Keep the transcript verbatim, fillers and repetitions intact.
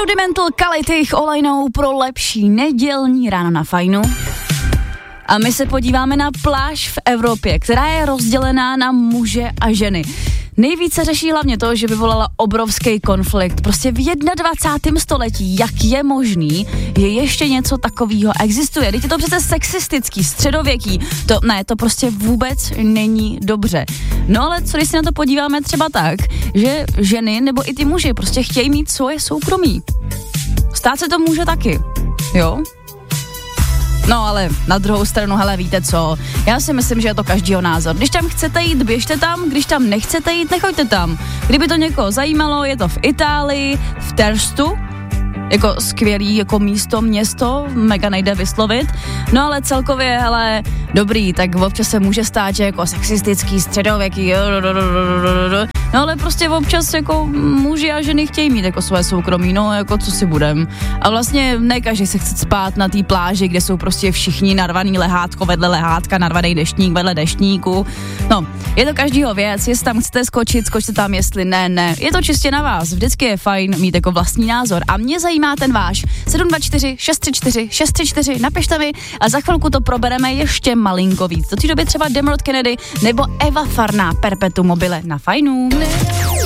Rudimental Kalitych olejnou pro lepší nedělní ráno na Fajnu. A my se podíváme na pláž v Evropě, která je rozdělená na muže a ženy. Nejvíce řeší hlavně to, že vyvolala obrovský konflikt. Prostě v dvacátém prvním století, jak je možný, je ještě něco takového existuje. Teď je to přece sexistický, středověký. To, ne, to prostě vůbec není dobře. No ale co když se na to podíváme třeba tak, že ženy nebo i ty muži prostě chtějí mít svoje soukromí. Stát se to může taky, jo? No ale na druhou stranu, hele, víte co, já si myslím, že je to každýho názor. Když tam chcete jít, běžte tam, když tam nechcete jít, nechoďte tam. Kdyby to někoho zajímalo, je to v Itálii, v Terstu, jako skvělý, jako místo, město, mega nejde vyslovit. No ale celkově, hele, dobrý, tak občas se může stát, že jako sexistický, středověký, no ale prostě občas jako muži a ženy chtějí mít jako své soukromí, no jako co si budem. A vlastně ne každý se chce spát na té pláži, kde jsou prostě všichni narvaný lehátko vedle lehátka, narvaný deštník vedle deštníku. No, je to každýho věc, jestli tam chcete skočit, skočte tam, jestli ne, ne. Je to čistě na vás, vždycky je fajn mít jako vlastní názor. A mě zajímá ten váš. sedm dva čtyři šest tři čtyři šest tři čtyři, napište mi a za chvilku to probereme ještě malinko víc. Do té doby třeba Demerod Kennedy nebo Eva Farná Perpetuum mobile na Fajnu.